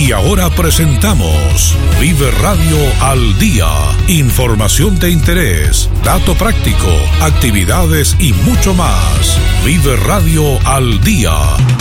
Y ahora presentamos Vive Radio al Día. Información de interés, dato práctico, actividades y mucho más. Vive Radio al Día.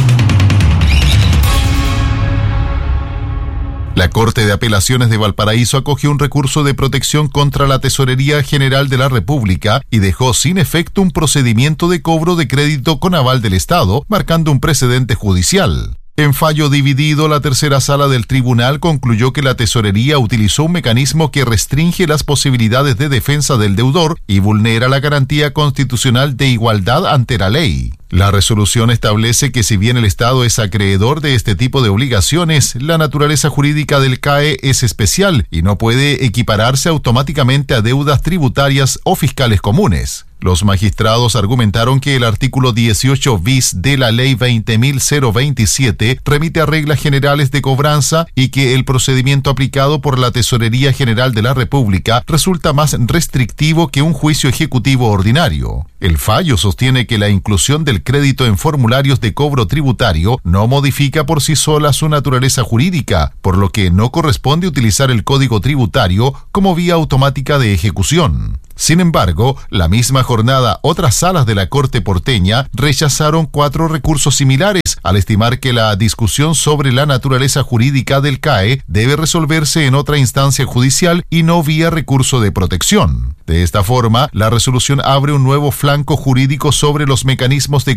La Corte de Apelaciones de Valparaíso acogió un recurso de protección contra la Tesorería General de la República y dejó sin efecto un procedimiento de cobro de crédito con aval del Estado, marcando un precedente judicial. En fallo dividido, la tercera sala del tribunal concluyó que la tesorería utilizó un mecanismo que restringe las posibilidades de defensa del deudor y vulnera la garantía constitucional de igualdad ante la ley. La resolución establece que si bien el Estado es acreedor de este tipo de obligaciones, la naturaleza jurídica del CAE es especial y no puede equipararse automáticamente a deudas tributarias o fiscales comunes. Los magistrados argumentaron que el artículo 18 bis de la Ley 20.027 remite a reglas generales de cobranza y que el procedimiento aplicado por la Tesorería General de la República resulta más restrictivo que un juicio ejecutivo ordinario. El fallo sostiene que la inclusión del crédito en formularios de cobro tributario no modifica por sí sola su naturaleza jurídica, por lo que no corresponde utilizar el Código Tributario como vía automática de ejecución. Sin embargo, la misma jornada, otras salas de la Corte porteña rechazaron 4 recursos similares, al estimar que la discusión sobre la naturaleza jurídica del CAE debe resolverse en otra instancia judicial y no vía recurso de protección. De esta forma, la resolución abre un nuevo flanco jurídico sobre los mecanismos de